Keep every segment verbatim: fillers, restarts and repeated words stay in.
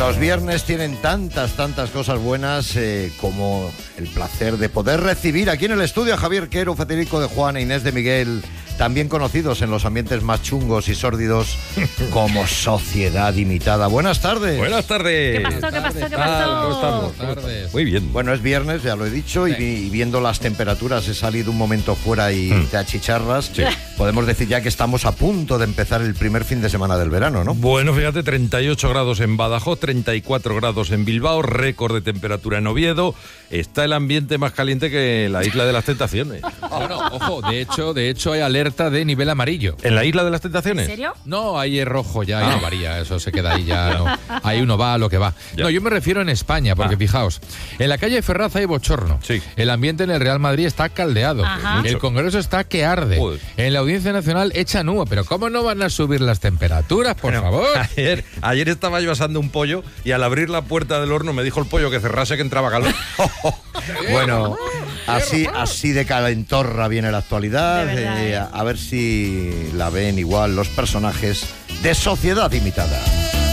Los viernes tienen tantas, tantas cosas buenas eh, como el placer de poder recibir aquí en el estudio a Javier Quero, Federico de Juan e Inés de Miguel, también conocidos en los ambientes más chungos y sórdidos como Sociedad Imitada. Buenas tardes. Buenas tardes. ¿Qué pasó? ¿Qué pasó? ¿Qué ¿Cómo estamos? pasó? Tardes. Muy bien. Bueno, es viernes, ya lo he dicho, sí. y, y viendo las temperaturas, he salido un momento fuera y mm. te achicharras. Sí. Podemos decir ya que estamos a punto de empezar el primer fin de semana del verano, ¿no? Bueno, fíjate, treinta y ocho grados en Badajoz, treinta y cuatro grados en Bilbao, récord de temperatura en Oviedo. Está el ambiente más caliente que la Isla de las Tentaciones. Bueno, ojo, de hecho, de hecho hay alerta de nivel amarillo. ¿En la Isla de las Tentaciones? ¿En serio? No, ahí es rojo ya, ahí ah. no varía, eso se queda ahí ya. No. Ahí uno va a lo que va. Ya. No, yo me refiero en España, porque ah. fijaos, en la calle Ferraz hay bochorno. Sí. El ambiente en el Real Madrid está caldeado. Ajá. El Congreso está que arde. Joder. En la Audiencia Nacional echan humo. Pero ¿cómo no van a subir las temperaturas, por bueno, favor? Ayer, ayer estaba yo asando un pollo y al abrir la puerta del horno me dijo el pollo que cerrase, que entraba calor. Bueno, así, así de calentorra viene la actualidad. Eh, a, a ver si la ven igual los personajes de Sociedad Imitada.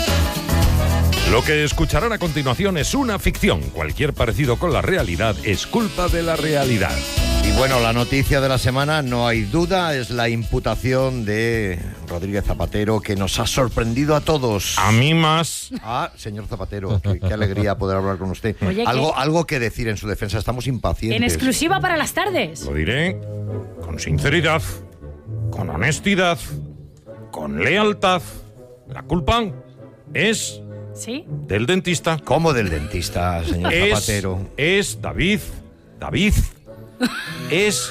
Lo que escucharán a continuación es una ficción. Cualquier parecido con la realidad es culpa de la realidad. Y bueno, la noticia de la semana, no hay duda, es la imputación de Rodríguez Zapatero, que nos ha sorprendido a todos. A mí más. Ah, señor Zapatero, qué, qué alegría poder hablar con usted. Oye, algo, algo que decir en su defensa, estamos impacientes. En exclusiva para las tardes. Lo diré con sinceridad, con honestidad, con lealtad. La culpa es... ¿Sí? Del dentista. ¿Cómo del dentista, señor es, Zapatero? Es David, David, es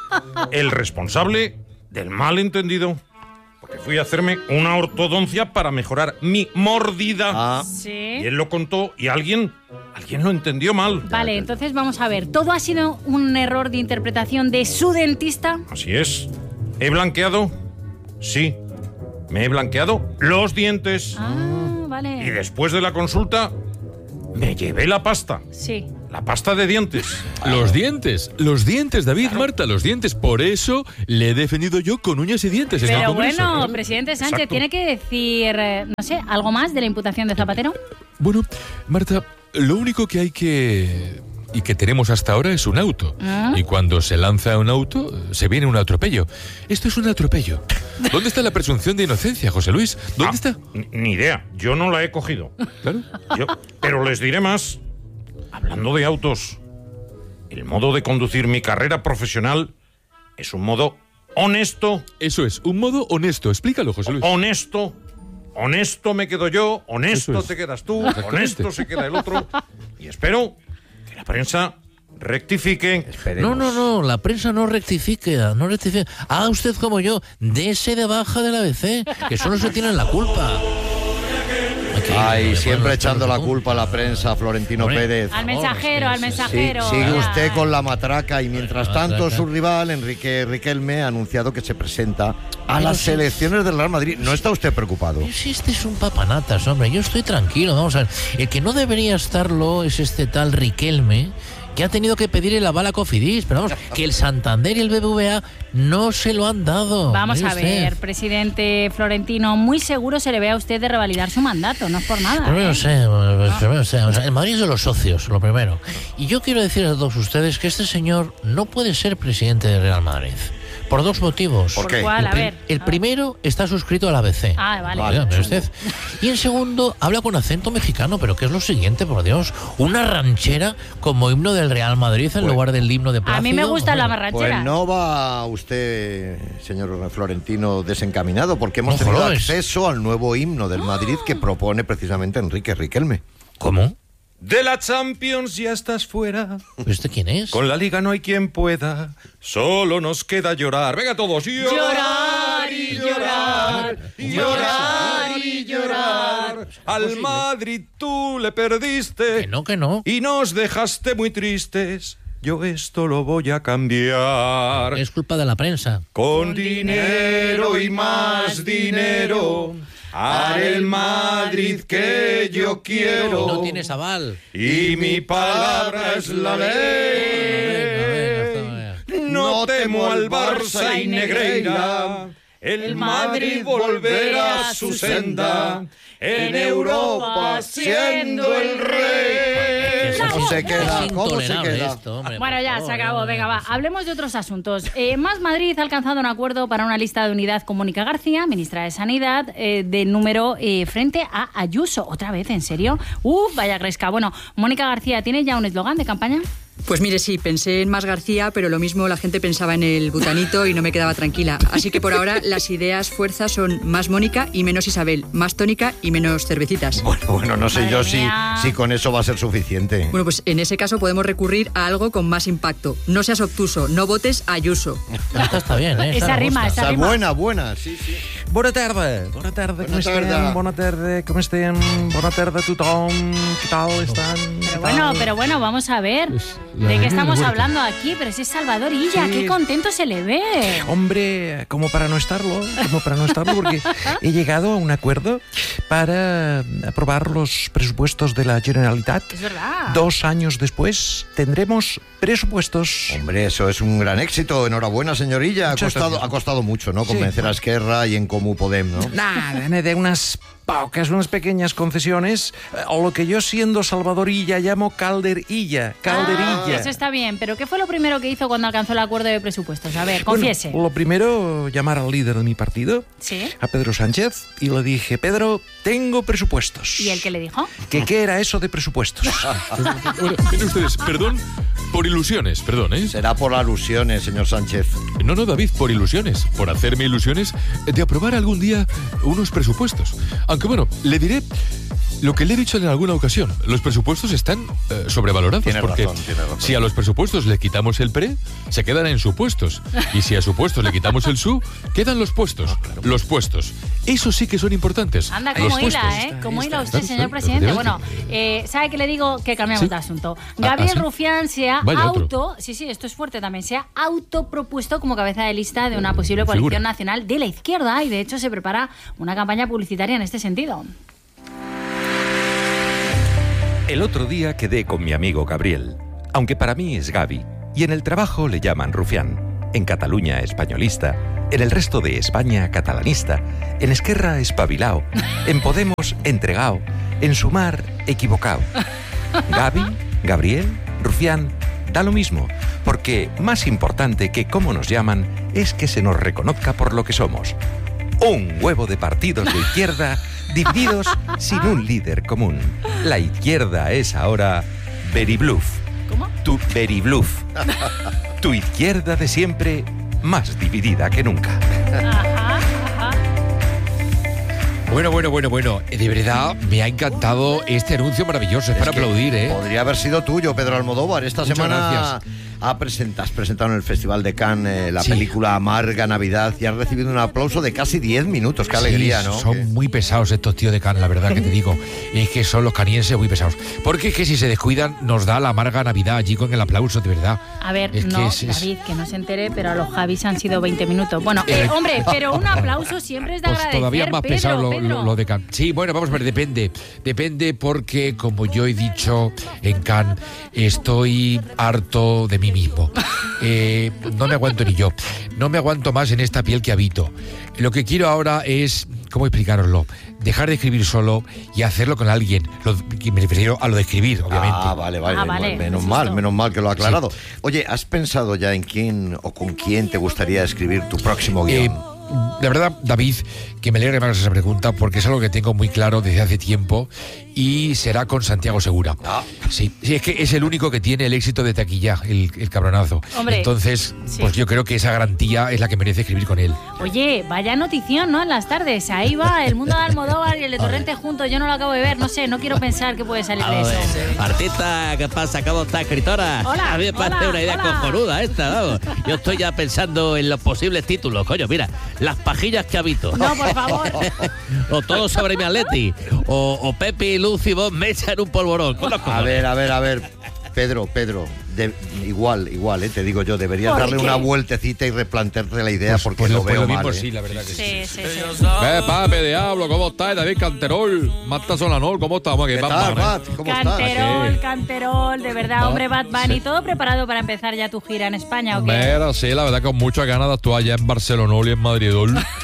el responsable del malentendido. Porque fui a hacerme una ortodoncia para mejorar mi mordida. Ah. Sí. Y él lo contó y alguien, alguien lo entendió mal. Vale, entonces vamos a ver. ¿Todo ha sido un error de interpretación de su dentista? Así es. ¿He blanqueado? Sí. Me he blanqueado los dientes. Ah, vale. Y después de la consulta, me llevé la pasta. Sí. La pasta de dientes. Los dientes, los dientes, David, claro. Marta, los dientes. Por eso le he defendido yo con uñas y dientes. Pero en el Congreso, bueno, ¿no? presidente Sánchez, Exacto. ¿tiene que decir, no sé, algo más de la imputación de Zapatero? Bueno, Marta, lo único que hay que... y que tenemos hasta ahora es un auto. ¿Ah? Y cuando se lanza un auto, se viene un atropello. Esto es un atropello. ¿Dónde está la presunción de inocencia, José Luis? ¿Dónde ah, está? Ni, ni idea, yo no la he cogido. ¿Claro? Yo, pero les diré más. Hablando de autos, el modo de conducir mi carrera profesional es un modo honesto. Eso es, un modo honesto. Explícalo, José Luis. Honesto. Honesto me quedo yo, honesto te quedas tú, honesto se queda el otro. Y espero que la prensa rectifique. No, no, no, la prensa no rectifique, no rectifique. Haga usted como yo, dése de baja del A B C, que solo se tienen la culpa. Aquí, Ay, siempre echando la culpa a la prensa, Florentino Hombre, Pérez. Al mensajero, al mensajero. Sí, sigue usted con la matraca y mientras tanto su rival, Enrique Riquelme, ha anunciado que se presenta a Pero las si elecciones del Real Madrid. ¿No está usted preocupado? Si este es un papanatas, hombre, yo estoy tranquilo, vamos a ver. El que no debería estarlo es este tal Riquelme, que ha tenido que pedir el aval a Cofidis, pero vamos, que el Santander y el B B V A no se lo han dado. Vamos a ver, presidente Florentino, muy seguro se le ve a usted de revalidar su mandato, no es por nada. Primero ¿eh? sé, no. primero sé, o sea, el Madrid es de los socios, lo primero. Y yo quiero decir a todos ustedes que este señor no puede ser presidente del Real Madrid. Por dos motivos. ¿Por qué? ¿Por cuál? El, a ver, el a primero ver. está suscrito al A B C. Ah, vale. vale. ¿Ve usted? Y en segundo, habla con acento mexicano, pero ¿qué es lo siguiente, por Dios? Una ranchera como himno del Real Madrid en pues, lugar del himno de Plácido. A mí me gusta la ranchera. Pues no va usted, señor Florentino, desencaminado, porque hemos no, tenido joder. acceso al nuevo himno del Madrid que propone precisamente Enrique Riquelme. ¿Cómo? De la Champions ya estás fuera. ¿Este quién es? Con la Liga no hay quien pueda. Solo nos queda llorar. Venga todos. Llorar y llorar. Llorar y llorar. Al Madrid tú le perdiste. Que no, que no. Y nos dejaste muy tristes. Yo esto lo voy a cambiar. Es culpa de la prensa. Con dinero y más dinero. Haré el Madrid que yo quiero. No tienes aval. Y mi palabra es la ley. No temo al Barça y Negreira. el Madrid volverá a su senda, en Europa siendo el rey. ¿Cómo se queda? Es ¿Cómo se intolerable queda? esto, hombre, Bueno, por ya favor, se acabó. eh. Venga, va. Hablemos de otros asuntos. Eh, Más Madrid ha alcanzado un acuerdo para una lista de unidad con Mónica García, ministra de Sanidad, eh, de número eh, frente a Ayuso. ¿Otra vez? ¿En serio? Uf, vaya gresca. Bueno, Mónica García, ¿tiene ya un eslogan de campaña? Pues mire, sí, pensé en Más García, pero lo mismo la gente pensaba en el butanito y no me quedaba tranquila. Así que por ahora las ideas fuerzas son más Mónica y menos Isabel, más tónica y menos cervecitas. Bueno, bueno, no sé Madre yo si, mía. si con eso va a ser suficiente. Bueno, pues en ese caso podemos recurrir a algo con más impacto. No seas obtuso, no votes a Ayuso. Esta está bien, ¿eh? Esta Esa me rima, gusta. esa O sea, rima. buena, buena, sí, sí. Bona tarda, bona tarda, com Bona tarda. estem? Bona tarda, com estem? Bona tarda a tothom, què tal estan? Pero bueno, pero bueno, vamos a ver. ¿De qué estamos hablando aquí? Pero si es Salvador Illa, Sí. qué contento se le ve. Hombre, como para no estarlo, como para no estarlo, porque he llegado a un acuerdo para aprobar los presupuestos de la Generalitat. Es verdad. Dos años después tendremos presupuestos. Hombre, eso es un gran éxito. Enhorabuena, señorilla. Ha Muchas costado, gracias. ha costado mucho, ¿no? Sí. Convencer a Esquerra y en Comú Podem, ¿no? Nada, de unas pocas, unas pequeñas concesiones, eh, o lo que yo siendo Salvadorilla llamo calderilla, calderilla. Ah, eso está bien, pero ¿qué fue lo primero que hizo cuando alcanzó el acuerdo de presupuestos? A ver, Bueno, confiese. lo primero, llamar al líder de mi partido, ¿Sí? a Pedro Sánchez, y le dije, Pedro, tengo presupuestos. ¿Y el que le dijo? ¿Que qué era eso de presupuestos? Bueno, miren ustedes, perdón por ilusiones, perdón, ¿eh? Será por alusiones, señor Sánchez. No, no, David, por ilusiones, por hacerme ilusiones de aprobar algún día unos presupuestos. Aunque bueno, le diré lo que le he dicho en alguna ocasión. Los presupuestos están eh, sobrevalorados. Tiene porque razón, tiene razón. si a los presupuestos le quitamos el pre, se quedan en supuestos. Y si a supuestos le quitamos el su, quedan los puestos. Los puestos. Esos sí que son importantes. Anda, Los como hila, puestos. ¿eh? Como hila Claro, usted, claro, señor presidente. Bueno, efectivamente. eh, ¿sabe qué le digo? Que cambiamos Sí. de asunto. Ah, Gabriel ¿ah, sí? Rufián se ha Vaya, otro. auto... Sí, sí, esto es fuerte también. Se ha autopropuesto como cabeza de lista de una posible Figura. coalición nacional de la izquierda y, de hecho, se prepara una campaña publicitaria en este sentido. El otro día quedé con mi amigo Gabriel, aunque para mí es Gavi, y en el trabajo le llaman Rufián, en Cataluña españolista, en el resto de España catalanista, en Esquerra espabilao, en Podemos entregao, en Sumar equivocao. Gavi, Gabriel, Rufián, da lo mismo, porque más importante que cómo nos llaman es que se nos reconozca por lo que somos. Un huevo de partidos de izquierda divididos sin un líder común. La izquierda es ahora very bluff. ¿Cómo? Tu very bluff. Tu izquierda de siempre más dividida que nunca. Ajá, ajá. Bueno, bueno, bueno, bueno. De verdad, me ha encantado este anuncio maravilloso. Es, para que aplaudir, ¿eh? Podría haber sido tuyo, Pedro Almodóvar. Esta Muchas semana gracias. ha presenta- has presentado en el Festival de Cannes eh, la Sí. película Amarga Navidad y has recibido un aplauso de casi diez minutos. Qué alegría, Sí, ¿no? Son Que- muy pesados estos tíos de Cannes, la verdad que te digo. Es que son los canienses muy pesados. Porque es que si se descuidan, nos da la amarga Navidad allí con el aplauso, de verdad. A ver, Es que no, es- es- David, que no se entere, pero a los Javis han sido veinte minutos. Bueno, eh, Eh, hombre, pero un aplauso siempre es de Pues agradecer, todavía más Pedro, pesado lo, Pedro. lo- lo de Cannes. Sí, bueno, vamos a ver, depende. Depende porque, como yo he dicho en Cannes, estoy harto de mí mismo. Eh, no me aguanto ni yo. No me aguanto más en esta piel que habito. Lo que quiero ahora es, ¿cómo explicaroslo? Dejar de escribir solo y hacerlo con alguien. Lo- me refiero a lo de escribir, obviamente. Ah, vale, vale. Ah, vale, menos me mal, asustó. menos mal que lo ha aclarado. Oye, ¿has pensado ya en quién o con quién te gustaría escribir tu próximo Eh, guión? la verdad, David, que me alegra que me hagas esa pregunta porque es algo que tengo muy claro desde hace tiempo y será con Santiago Segura. Ah. Sí, sí, es que es el único que tiene el éxito de taquilla, el, el cabronazo. Hombre, Entonces, sí. pues yo creo que esa garantía es la que merece escribir con él. Oye, vaya notición, ¿no? En las tardes. Ahí va el mundo de Almodóvar y el de Torrente juntos. Yo no lo acabo de ver, no sé, no quiero pensar qué puede salir de eso. Martita, ¿qué pasa? ¿Cómo está, escritora? Hola, A mí me parece hola, una idea hola. cojonuda esta, vamos. Yo estoy ya pensando en los posibles títulos, coño, mira, las pajillas que habito. No, por favor. O todo sobre mi Atleti. O, o Pepe y Luz y vos me echan un polvorón. Con los A cojones. ver, a ver, a ver. Pedro, Pedro, de- igual, igual, eh, te digo yo, deberías ¿Por darle qué? una vueltecita y replantearte la idea Pues- porque pues lo pues veo mismo mal. ¿eh? sí, la verdad que sí. Sí, sí, sí. Eh, pape, diablo, ¿cómo estás? David Canterol, Marta Solanol, ¿cómo estamos? ¿Qué tal, Bat? ¿Cómo estás? Canterol, Canterol, de verdad, hombre, Bad Bunny. ¿Todo preparado para empezar ya tu gira en España o qué? Mira, sí, la verdad con muchas ganas de actuar allá en Barcelona y en Madrid.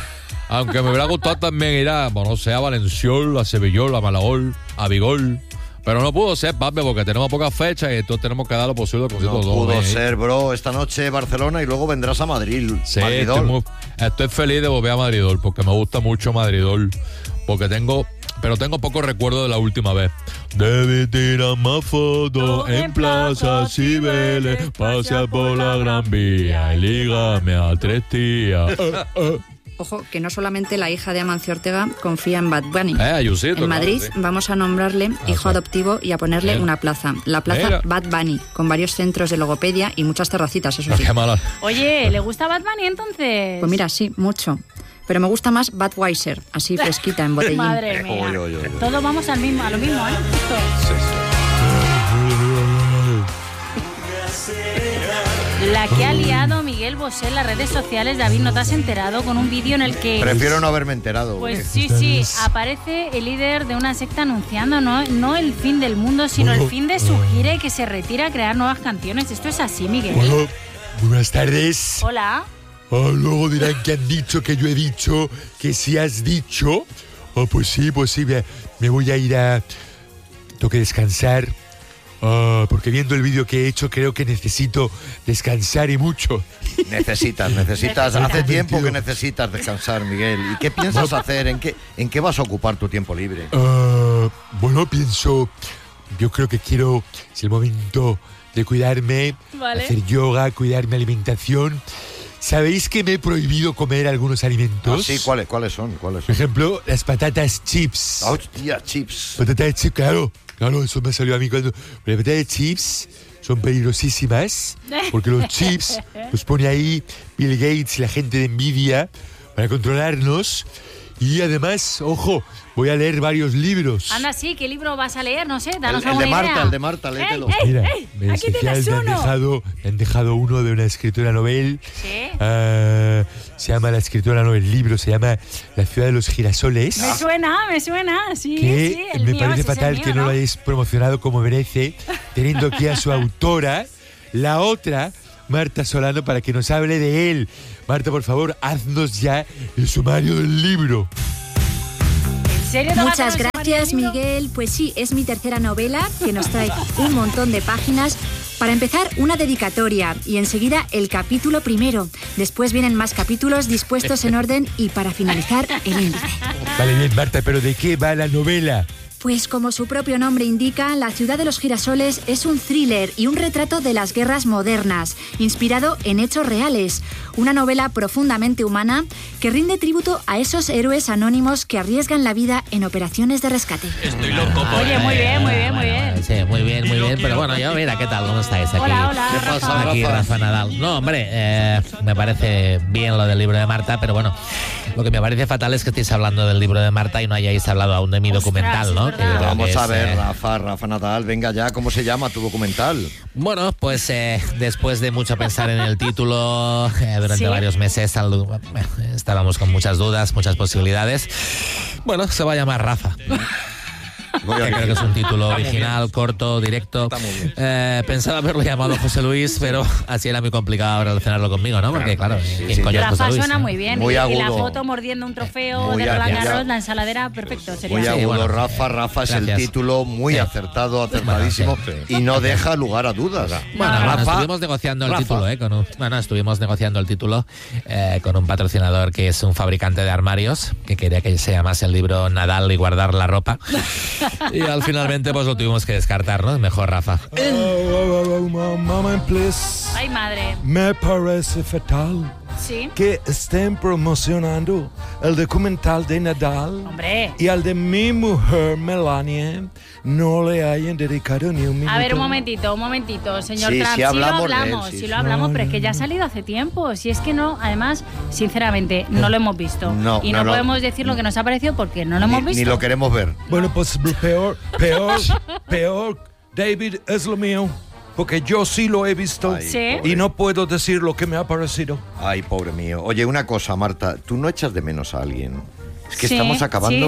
Aunque me hubiera gustado también ir a, bueno, no sé, a Valenciol, a Sevillol, a Malagol, a Vigol. Pero no pudo ser, papi, porque tenemos pocas fechas y entonces tenemos que dar lo posible. No todo, pudo ¿eh? ser, bro. Esta noche Barcelona y luego vendrás a Madrid. Sí, Madridol. estoy, muy, estoy feliz de volver a Madridol porque me gusta mucho Madridol. Porque tengo, pero tengo pocos recuerdos de la última vez. Debe tirar más fotos en Plaza Cibeles, pasea por la Gran Vía y lígame a tres tías. Ojo, que no solamente la hija de Amancio Ortega confía en Bad Bunny. Eh, Ayusito, en Madrid claro, sí. vamos a nombrarle hijo sí. adoptivo y a ponerle Mira. una plaza. La plaza Mira. Bad Bunny, con varios centros de logopedia y muchas terracitas, eso sí. Qué mala. Oye, ¿le gusta Bad Bunny entonces? Pues mira, sí, mucho. Pero me gusta más Budweiser, así fresquita en botellín. Madre mía. Oye, oye, oye. Todos vamos al mismo, a lo mismo, ¿eh? Justo. La que ha liado Miguel Bosé en las redes sociales, David, ¿no te has enterado? Con un vídeo en el que... Prefiero no haberme enterado. Pues sí, sí, aparece el líder de una secta anunciando no, no el fin del mundo, sino el fin de su gira y que se retira a crear nuevas canciones. ¿Esto es así, Miguel? Bueno, buenas tardes. Hola. Oh, luego dirán que han dicho, que yo he dicho, que si has dicho. Oh, pues sí, pues sí, me, me voy a ir a... Tengo que descansar. Oh, porque viendo el vídeo que he hecho creo que necesito descansar y mucho. Necesitas, necesitas. Necesitas. Hace tiempo que necesitas descansar, Miguel. ¿Y qué piensas hacer? ¿En qué, en qué vas a ocupar tu tiempo libre? Uh, bueno, pienso, yo creo que quiero, es el momento de cuidarme, Vale. hacer yoga, cuidar mi alimentación. ¿Sabéis que me he prohibido comer algunos alimentos? Ah, sí, ¿cuáles, ¿cuáles son? ¿Cuáles Por son? ejemplo, las patatas chips. Hostia, chips. Patatas chips, claro, claro, eso me salió a mí cuando... Las patatas chips son peligrosísimas porque los chips los pone ahí Bill Gates y la gente de Nvidia para controlarnos. Y además, ojo, voy a leer varios libros. Anda, sí, ¿qué libro vas a leer? No sé, El, danos el alguna de Marta, idea. el de Marta, léetelo. ¡Ey, ey, Mira, ey! en Aquí especial tienes me han, uno. dejado, me han dejado uno de una escritora novel. Sí. Ah, se llama la escritora novel, el libro se llama La ciudad de los girasoles. Me suena, me suena, sí, que sí, el me mío, parece ese es el fatal mío, que no, lo hayáis promocionado como merece, teniendo aquí a su autora, la otra, Marta Solano, para que nos hable de él. Marta, por favor, haznos ya el sumario del libro. ¿En serio te vas a Muchas hacer gracias, el libro? Miguel. Pues sí, es mi tercera novela que nos trae un montón de páginas. Para empezar, una dedicatoria y enseguida el capítulo primero. Después vienen más capítulos dispuestos en orden y para finalizar el índice. Vale, bien, Marta, pero ¿de qué va la novela? Pues como su propio nombre indica, La ciudad de los girasoles es un thriller y un retrato de las guerras modernas, inspirado en hechos reales. Una novela profundamente humana que rinde tributo a esos héroes anónimos que arriesgan la vida en operaciones de rescate. Estoy loco por... Oye, muy bien, muy bien, muy bien. Sí, muy bien, muy bien. Pero bueno, yo, mira, ¿qué tal? ¿Cómo estáis aquí? Hola, hola, ¿Qué pasa, Aquí Rafa? Rafa Nadal. No, hombre, eh, me parece bien lo del libro de Marta, pero bueno, lo que me parece fatal es que estéis hablando del libro de Marta y no hayáis hablado aún de mi Ostras, documental, es ¿no? verdad. Que yo creo Vamos que a es, ver, eh, Rafa, Rafa Nadal, venga ya, ¿cómo se llama tu documental? Bueno, pues eh, después de mucho pensar en el título, eh, durante ¿Sí? varios meses al- eh, estábamos con muchas dudas, muchas posibilidades. Bueno, se va a llamar Rafa. Muy Que bien. creo que es un título original, corto, directo. Está muy bien. Eh, pensaba haberlo llamado José Luis, pero así era muy complicado relacionarlo conmigo, ¿no? Porque claro, ¿quién sí. coño es José Rafa Luis? suena ¿no? muy bien. Muy y, y la agudo. foto mordiendo un trofeo Muy de Roland agudo. Garros, la ensaladera, perfecto. Sería Muy Sí, agudo, bueno. Rafa, Rafa es el Gracias. título, muy Sí. acertado, acertadísimo, Bueno, y no deja lugar a dudas. Bueno, Rafa, bueno, estuvimos negociando el Rafa. título, ¿eh? Con un, bueno, estuvimos negociando el título eh, con un patrocinador que es un fabricante de armarios, que quería que se llamase el libro Nadal y guardar la ropa. Y al finalmente pues lo tuvimos que descartar, ¿no? Mejor Rafa. Oh, oh, oh, oh, moment, please. Ay, madre. Me parece fatal Sí. que estén promocionando el documental de Nadal Hombre. y al de mi mujer Melania no le hayan dedicado ni un minuto. A ver, un momentito, un momentito, señor Sí, Trump. sí Sí, hablamos lo de él, hablamos, sí, sí, sí. lo hablamos, No, pero es no, que ya ha no. salido hace tiempo. Si es que no, además, sinceramente, no lo hemos visto. No, y no, no, no. podemos decir lo que nos ha parecido porque no lo hemos Ni, visto. ni lo queremos ver. Bueno, pues peor, peor, peor, David, es lo mío. Porque yo sí lo he visto Ay, Sí. y no puedo decir lo que me ha parecido. Ay, pobre mío. Oye, una cosa, Marta, ¿tú no echas de menos a alguien? Es que Sí, estamos acabando sí.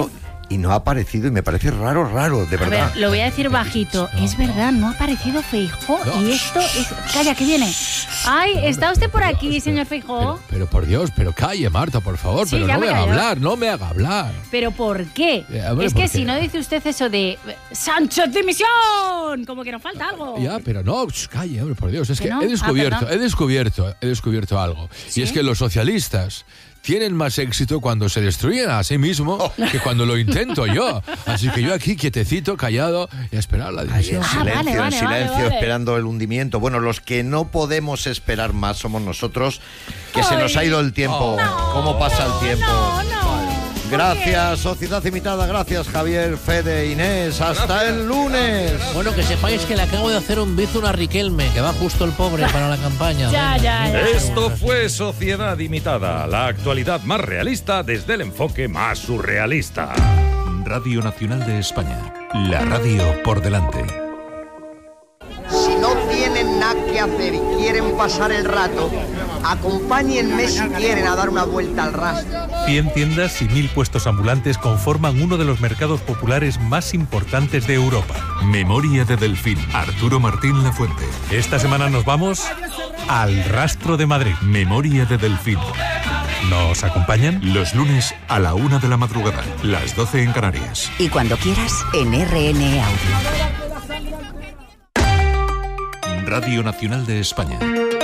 y no ha aparecido y me parece raro, raro, de verdad. A ver, lo voy a decir bajito. Es verdad, no ha aparecido Feijóo y esto es... Calla, que viene. Ay, ¿está usted por aquí, señor Feijóo? Pero, pero por Dios, pero calle, Marta, por favor, Sí, pero ya no me me haga callo. hablar, no me haga hablar. ¿Pero por qué? Eh, hombre, es que ¿por si qué? no dice usted eso de ¡Sánchez dimisión! Como que nos falta algo. Ya, pero no, sh, calle, hombre, por Dios. Es ¿Que que no? he descubierto, Ah, perdón. he descubierto, he descubierto algo. ¿Sí? Y es que los socialistas tienen más éxito cuando se destruyen a sí mismos que cuando lo intento yo. Así que yo aquí, quietecito, callado, y a esperar la Ahí dimisión. en Ah, silencio, vale, en vale, silencio, vale, vale. esperando el hundimiento. Bueno, los que no podemos esperar más somos nosotros, que se nos ha ido el tiempo. No, ¿Cómo pasa el tiempo? No, no. Gracias, Sociedad Imitada. Gracias, Javier, Fede, Inés. Hasta el lunes. Bueno, que sepáis que le acabo de hacer un bizum a Riquelme, que va justo el pobre para la campaña. Ya, Venga, ya, venga. ya. Esto fue Sociedad Imitada, la actualidad más realista desde el enfoque más surrealista. Radio Nacional de España. La radio por delante. Si no tienen nada que hacer y quieren pasar el rato, acompáñenme si quieren a dar una vuelta al rastro. cien tiendas y mil puestos ambulantes conforman uno de los mercados populares más importantes de Europa. Memoria de Delfín. Arturo Martín Lafuente. Esta semana nos vamos al Rastro de Madrid. Memoria de Delfín. ¿Nos acompañan? Los lunes a la una de la madrugada, las doce en Canarias. Y cuando quieras, en R N Audio. Radio Nacional de España.